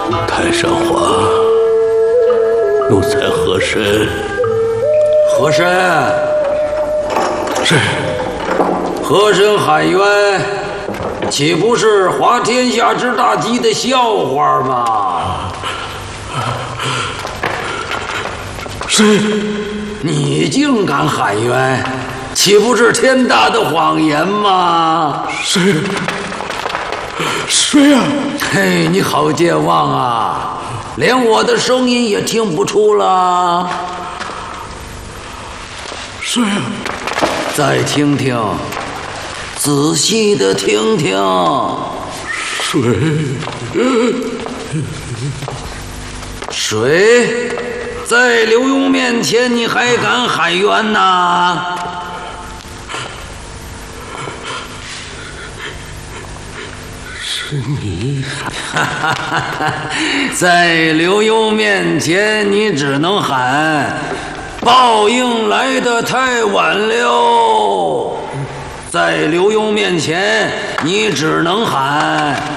太上皇，奴才和珅。 和珅， 是。 和珅喊冤，岂不是滑天下之大稽的笑话吗？ 是。 你竟敢喊冤，岂不是天大的谎言吗？ 是。谁呀？ 嘿，你好健忘啊，连我的声音也听不出了。 谁呀？ 再听听，仔细的听听。谁？在刘墉面前你还敢喊冤呐？ 是你。 在刘墉面前你只能喊报应来得太晚了，在刘墉面前你只能喊